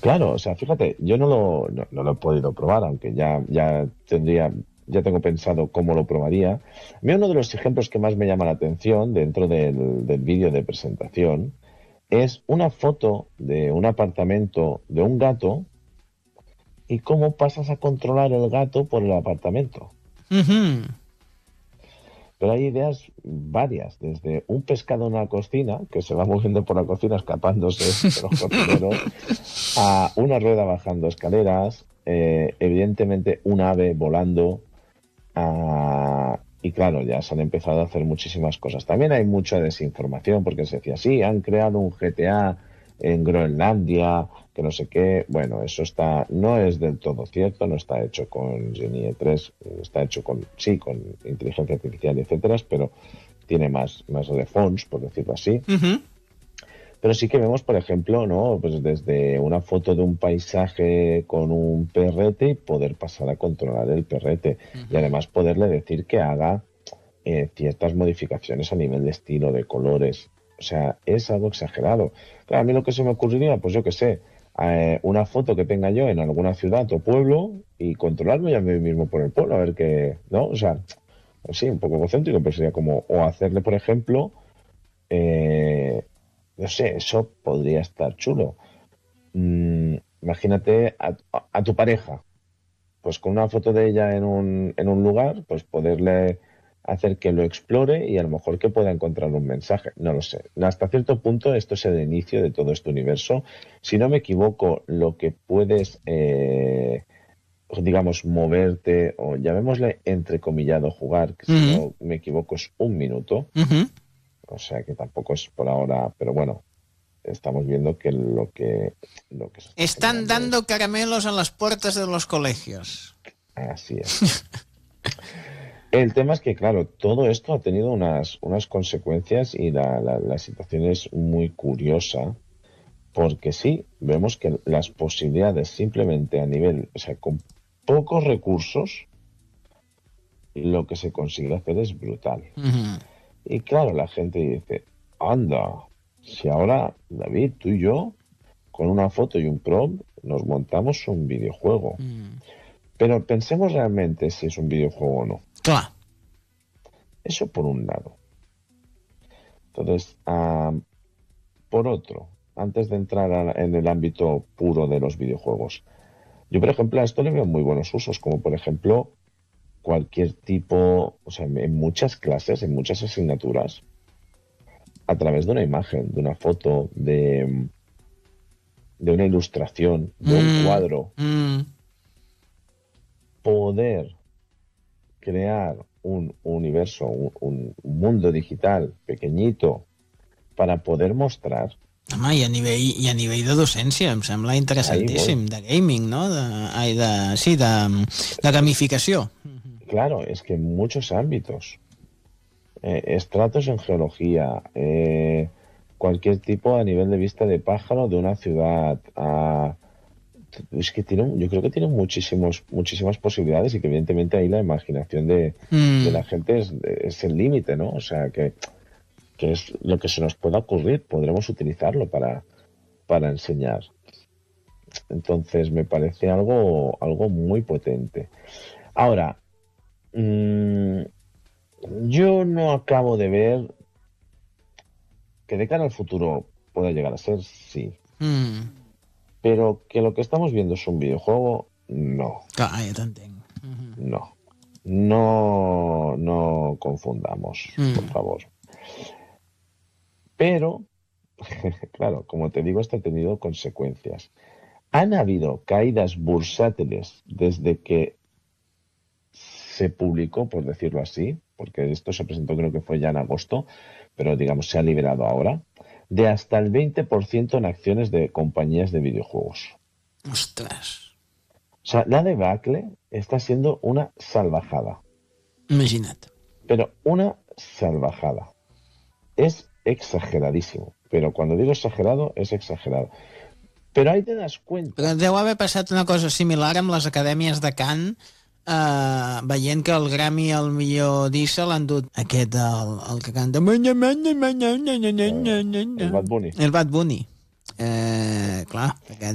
Claro, o sea, fíjate, yo no lo he podido probar, aunque ya tengo pensado cómo lo probaría. A mí uno de los ejemplos que más me llama la atención dentro del vídeo de presentación es una foto de un apartamento de un gato y cómo pasas a controlar el gato por el apartamento. Mhm. Pero hay ideas varias, desde un pescado en una cocina, que se va moviendo por la cocina escapándose de los cocineros, a una rueda bajando escaleras, evidentemente un ave volando, y claro, ya se han empezado a hacer muchísimas cosas. También hay mucha desinformación, porque se decía, sí, han creado un GTA en Groenlandia, que no sé qué. Bueno, no es del todo cierto, no está hecho con Genie 3, está hecho con inteligencia artificial, etcétera, pero tiene más de fonts, por decirlo así. Mhm. Pero sí que vemos, por ejemplo, ¿no? Pues desde una foto de un paisaje con un perrete y poder pasar a controlar el perrete. Y Mhm. además poderle decir que haga ciertas modificaciones a nivel de estilo, de colores. O sea, es algo exagerado. Claro, a mí lo que se me ocurriría, pues yo qué sé, una foto que tenga yo en alguna ciudad o pueblo y controlarme yo a mí mismo por el pueblo, a ver qué, ¿no? O sea, sí, un poco egocéntrico, pero sería como, o hacerle, por ejemplo, eh, no sé, eso podría estar chulo. Imagínate a tu pareja, pues con una foto de ella en un lugar, pues poderle hacer que lo explore y a lo mejor que pueda encontrar un mensaje. No lo sé. Hasta cierto punto esto es el inicio de todo este universo. Si no me equivoco, lo que puedes, digamos, moverte o llamémosle entrecomillado jugar, que si Mhm. no me equivoco es un minuto. Mhm. O sea que tampoco es por ahora, pero bueno, estamos viendo que lo que se está Están generando dando es caramelos en las puertas de los colegios. así es. El tema es que, claro, todo esto ha tenido unas consecuencias y la situación es muy curiosa, porque sí, vemos que las posibilidades simplemente a nivel, o sea, con pocos recursos, lo que se consigue hacer es brutal. Mhm. Y claro, la gente dice, anda, si ahora, David, tú y yo, con una foto y un prompt, nos montamos un videojuego. Mhm. Pero pensemos realmente si es un videojuego o no. Clar. Eso por un lado. Entonces, por otro, antes de entrar en el ámbito puro de los videojuegos, yo, por ejemplo, a esto le veo muy buenos usos, como por ejemplo, cualquier tipo, o sea, en muchas clases, en muchas asignaturas, a través de una imagen, de una foto, de una ilustración, de un Mm. cuadro, Mm. poder crear un universo, un mundo digital pequeñito para poder mostrar, Home, i a nivell de docència, em sembla ahí voy. interessantíssim, de gaming, no? Sí, de gamificació. Claro, es que en muchos ámbitos, estratos en geología, cualquier tipo a nivel de vista de pájaro de una ciudad, es que yo creo que tiene muchísimas posibilidades y que evidentemente ahí la imaginación de Mm. la gente es el límite, ¿no? O sea, que es lo que se nos pueda ocurrir, podremos utilizarlo para enseñar. Entonces me parece algo muy potente. Ahora, mmm, yo no acabo de ver que de cara al futuro pueda llegar a ser, sí. Mm. Pero que lo que estamos viendo es un videojuego, no, Clar, ja t'entenc. no. No confundamos, por Mm. favor. Pero, claro, como te digo, esto ha tenido consecuencias. Han habido caídas bursátiles desde que se publicó, por decirlo así, porque esto se presentó creo que fue ya en agosto, pero digamos se ha liberado ahora, de hasta el 20% en acciones de compañías de videojuegos. Ostres. O sea, la debacle está siendo una salvajada, Imagina't. pero una salvajada. Es exageradísimo, pero cuando digo exagerado, es exagerado. Pero ahí te das Però cuenta. deu haver passat una cosa similar amb les acadèmies de Cant, veient que el Grammy al millor disc se l'han dut aquest, el que canta El Bad Bunny. el Bad Bunny. Clar, aquest